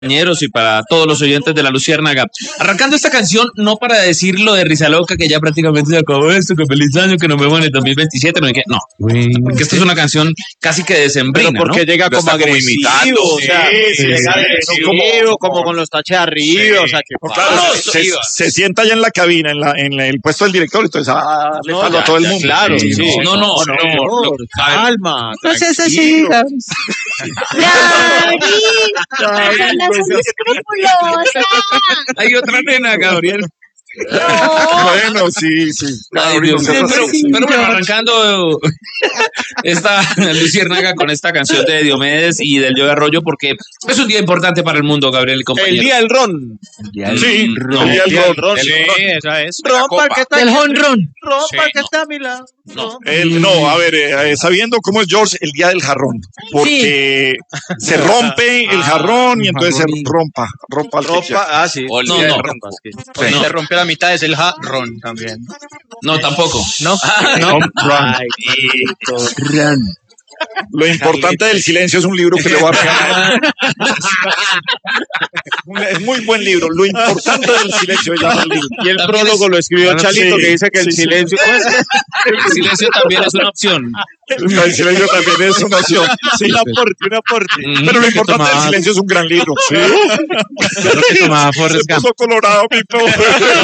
Y para todos los oyentes de La Luciérnaga. Arrancando esta canción, no para decir lo de Risa Loca, que ya prácticamente se acabó esto, que feliz año, que nos vemos en el 2027, no, porque esta es una canción casi que decembrina, pero porque ¿no? llega como agresivo, o sea, llega agresivo, como con los taches arriba, o sea, que claro, se sienta ya en la cabina, en el puesto del director, entonces le falo a todo el mundo. Claro, sí. No. Calma. No seas así, Hay otra nena, Gabriel. Bueno, sí. Ay, Dios, pero bueno, arrancando esta Luciérnaga con esta canción de Diomedes y del Joe Arroyo, porque es un día importante para el mundo, Gabriel y compañero. El día del ron. El día del ron. Sí, esa es. Ron para que está del honrón. Ron para que está a mi lado. A ver, sabiendo cómo es George, el día del jarrón, porque se rompe el jarrón y entonces se rompa sí. Se rompe la mitad, es el jarrón también. No, tampoco. No. Lo importante del silencio es un libro que le voy a regalar. Es muy buen libro. Lo importante del silencio es el libro. Y el prólogo lo escribió Chalito, que dice que el silencio... El silencio también es una opción. El silencio también es una opción. Sí. Un aporte. Pero lo importante del silencio es un gran libro. Sí. Se puso colorado, mi pobre.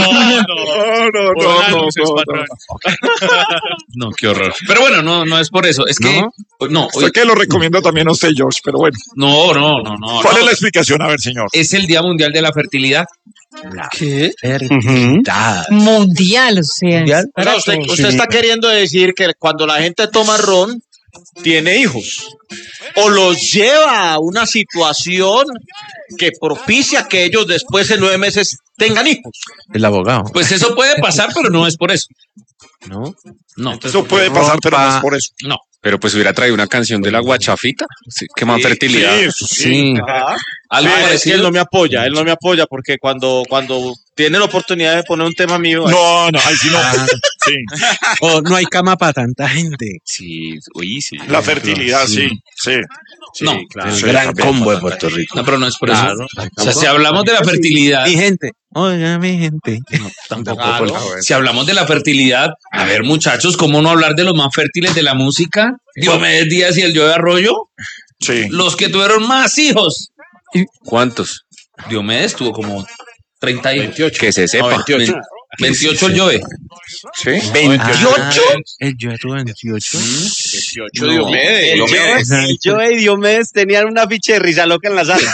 No, qué horror. Pero bueno, no es por eso. Es que... No, sé que lo recomiendo también a usted, George, pero bueno. No. ¿Cuál es la explicación? A ver, señor. Es el Día Mundial de la Fertilidad. ¿Qué? Mundial, o sea. Usted está queriendo decir que cuando la gente toma ron, tiene hijos. O los lleva a una situación que propicia que ellos después de 9 meses tengan hijos. El abogado. Pues eso puede pasar, pero no es por eso. No. Eso puede pasar, pero no es por eso. No. Pero pues hubiera traído una canción de la guachafita, que más fertilidad. Sí. Algo parecido. Él no me apoya porque cuando tiene la oportunidad de poner un tema mío. No, ahí sí no. Sí. No hay cama para tanta gente. Sí. La fertilidad, sí. No, claro. El gran combo de Puerto Rico. No, pero no es por eso. O sea, si hablamos de la fertilidad. Mi gente. Oiga, mi gente. No, tampoco. Claro. Si hablamos de la fertilidad, a ver, muchachos, ¿cómo no hablar de los más fértiles de la música? Diomedes Díaz y el Joe Arroyo. Sí. Los que tuvieron más hijos. ¿Cuántos? Diomedes tuvo como 30 hijos. 28. Que se sepa. 28 el Joe. ¿Sí? 28. El Joe tuvo 28. 28 Diomedes. El Joe y Diomedes tenían una ficha de Risa Loca en la sala.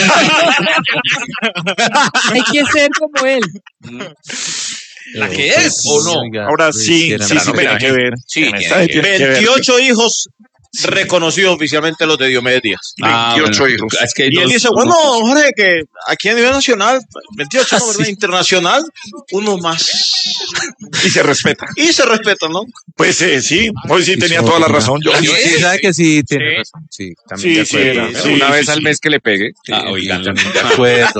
Hay que ser como él. ¿La que es o no? Ahora sí tiene que ver. Sí, 28 hijos reconocidos oficialmente los de Diomedes Díaz. 28 hijos. Es que y él dice, bueno, Jorge, que aquí a nivel nacional, 28, ¿no? ¿Verdad? Internacional, uno más. Y se respeta. ¿No? Pues sí, hoy sí tenía toda la razón. Yo sí, sabe que sí tiene razón. Sí, también de acuerdo. Una vez al mes que le pegue. Oigan, de acuerdo.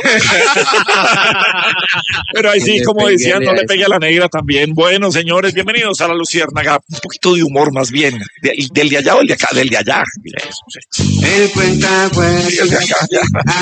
Pero ahí sí, como decían, no le pegue a la negra también. Bueno, señores, bienvenidos a La Luciérnaga. Un poquito de humor más bien. Del de allá o el de acá, del de allá. El cuenta, pues. El de acá, ya.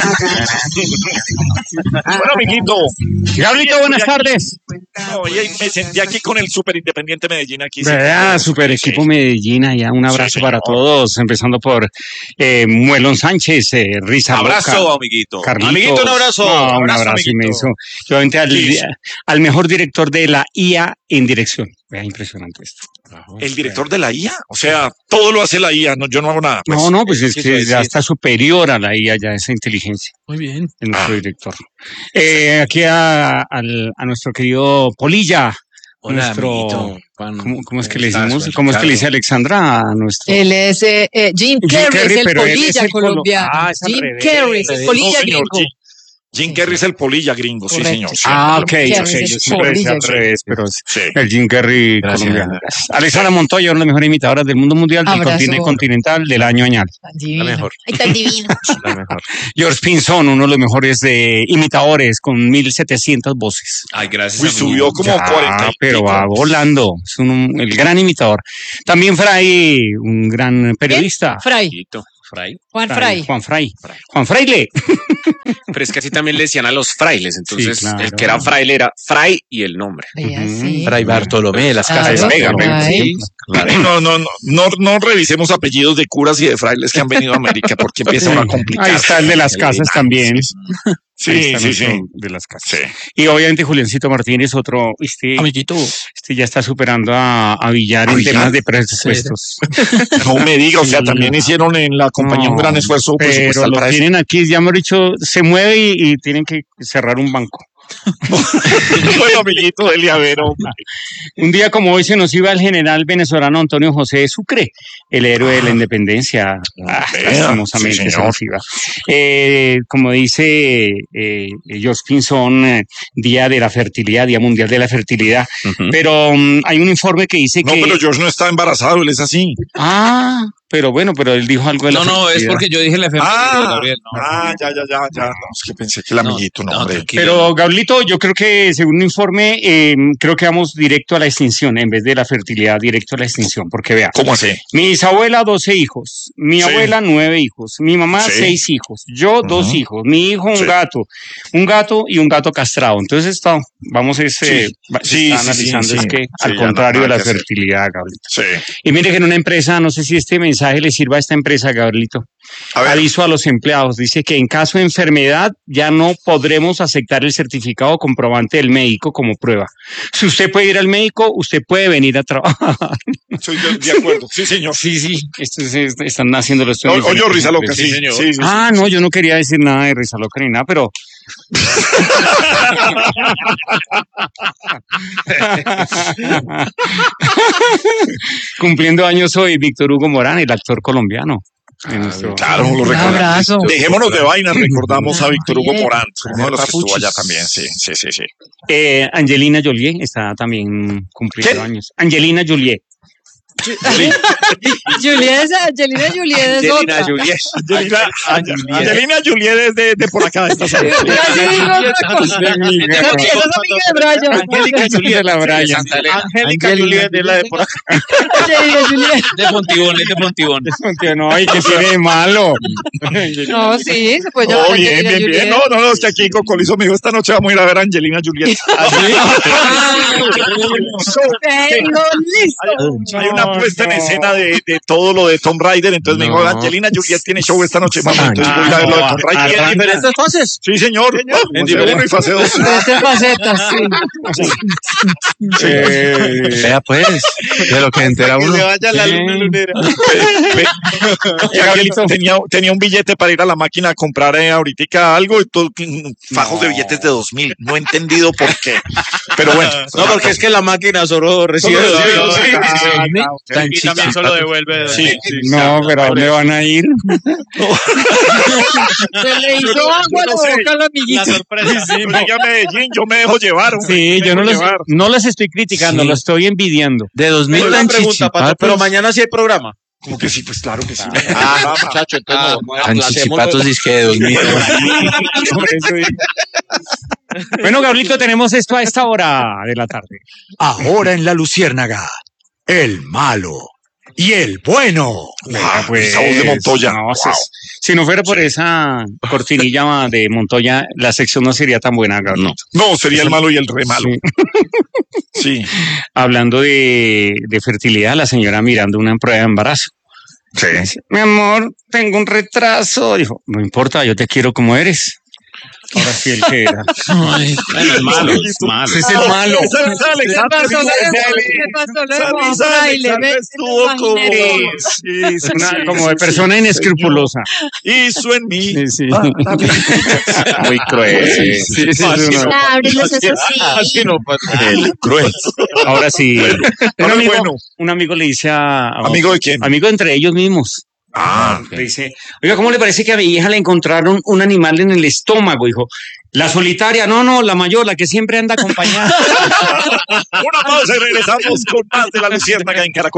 Bueno, amiguito. Gabrielito, buenas tardes. Oye, me sentí aquí con el Super Independiente Medellín aquí. ¿Verdad? Super equipo Medellín, allá un abrazo para todos, empezando por Muelón Sánchez, Risa Abrazo, Boca, amiguito. Carlitos. Amiguito, un abrazo. No, un abrazo inmenso. Obviamente al mejor director de la IA en dirección. Vea, impresionante esto. El director de la IA, o sea, todo lo hace la IA, no, yo no hago nada. Pues. No, pues es que ya está superior a la IA, ya esa inteligencia. Muy bien. En nuestro director. Aquí a nuestro querido Polilla. Hola, nuestro, ¿cómo es que le decimos? ¿Cómo es que le dice Alexandra a nuestro? Él es Jim Carrey, es el polilla colombiano. Jim Carrey, es el polilla gringo. Jim Carrey es el polilla gringo, correcto. Sí, señor. Sí. Ok, yo siempre decía al revés, pero sí. El Jim Carrey colombiano. Alexandra Montoya, una de las mejores imitadoras del mundo mundial, del continente continental, del año añal. Divino. La mejor. Ay, tan divino. La mejor. George Pinzón, uno de los mejores imitadores, con 1,700 voces. Ay, gracias. Uy, subió como 40. Pero va volando. Es el gran imitador. También Fray, un gran periodista. Fray. Juan Fray. Juan Fraile. Pero es que así también le decían a los frailes, entonces Sí, claro. el que era fraile era Fray y el nombre. Fray Bartolomé, las casas de Vega. No revisemos apellidos de curas y de frailes que han venido a América porque empiezan a complicar. Ahí está el de las casas también. Sí. De las casas. Sí. Y obviamente Juliancito Martínez, otro, Amiguito. ya está superando a Villar en temas de presupuestos. No me diga, o sea, también hicieron en la compañía un gran esfuerzo pero presupuestal lo para eso. tienen aquí, ya hemos dicho, se mueve y tienen que cerrar un banco. Soy amiguito de Eliavero. Un día como hoy se nos iba el general venezolano Antonio José de Sucre, el héroe de la independencia. Lastimosamente se nos iba. Como dice George Pinzón, Día de la Fertilidad, Día Mundial de la Fertilidad. Pero hay un informe que dice que... No, pero George no está embarazado, él es así. Pero bueno, pero él dijo algo de la No, es porque yo dije la efeméride, Gabriel. Ya. No, es que pensé que el amiguito, no, hombre. Pero, Gablito, yo creo que según un informe, creo que vamos directo a la extinción, en vez de la fertilidad, directo a la extinción. Porque vea, ¿Cómo así? mi bisabuela, 12 hijos. Mi abuela, 9 hijos. Mi mamá, 6 hijos. Yo, 2 hijos. Mi hijo, un gato. Un gato y un gato castrado. Entonces, vamos a analizando es que al contrario de la fertilidad, Gablito. Sí. Y mire que en una empresa, no sé si este mensaje le sirva a esta empresa, Gabrielito. Aviso a los empleados, dice que en caso de enfermedad ya no podremos aceptar el certificado comprobante del médico como prueba. Si usted puede ir al médico, usted puede venir a trabajar. Soy de acuerdo, sí, señor. Sí, están haciendo los estudios. Oye, Risa Loca, sí, señor. Sí. No, yo no quería decir nada de Risa Loca ni nada, pero... Cumpliendo años hoy Víctor Hugo Morán, el actor colombiano. Claro, lo recordamos. Dejémonos de vainas, recordamos a Víctor Hugo Morán, uno de los que estuvo allá también, sí. Angelina Jolie está también cumpliendo años. Angelina Jolie. Angelina Jolie es otra. Angelina Jolie de por acá. Esa es amiga de Brian. Angélica Jolie de la Brian. Angélica Jolie de la de por acá. De Fontibón. No, ay, que tiene de malo. No, sí, se puede llamar. Bien. No, es que aquí Cocolizo me dijo, esta noche vamos a ir a ver a Angelina Jolie. Hay una puesta en escena de todo lo de Tomb Raider, entonces me dijo, Angelina Jolie tiene show esta noche, mamá, entonces voy a ir a ver lo de Tomb Raider. ¿En diferentes fases? Sí, señor. En fase 1 y fase 2. Diferentes facetas, sí. Vea pues, de lo que entera uno. Que le vaya la luna lunera. Tenía un billete para ir a la máquina a comprar ahorita algo y todo, fajos de billetes de 2.000. No he entendido por qué. Pero bueno. No, porque es que la máquina solo recibe. Y también solo devuelve. No, pero ¿a dónde van a ir? Se le hizo agua a la boca al amiguito. La sorpresa. Llegué a Medellín, yo me dejo llevar. Sí, yo no las estoy criticando, lo estoy envidiando. De 2000 Una pregunta, Pato, pero mañana sí hay programa. Como que sí, pues claro que sí. Muchacho, entonces Chichipatos dice que de 2000. Bueno, Gabrielito, tenemos esto a esta hora de la tarde. Ahora en La Luciérnaga, el malo y el bueno. Esa voz de Montoya. Si no fuera por esa cortinilla de Montoya, la sección no sería tan buena, Gabrielito. No, sería el malo y el re malo. Sí. Hablando de fertilidad, la señora mirando una prueba de embarazo. Sí. Dice, mi amor, tengo un retraso. Dijo, no importa, yo te quiero como eres. Ahora sí el que era. Bueno, es malo. Es malo. Es el malo. Como de persona inescrupulosa. Hizo en mí. Sí. Muy cruel. Así no pasa. Cruel. Ahora sí. Un amigo le dice a... ¿Amigo de quién? Amigo entre ellos mismos. Le dice, oiga, ¿cómo le parece que a mi hija le encontraron un animal en el estómago? Dijo, la solitaria, no, la mayor, la que siempre anda acompañada. Una pausa y regresamos con más de La Luciérnaga en Caracol.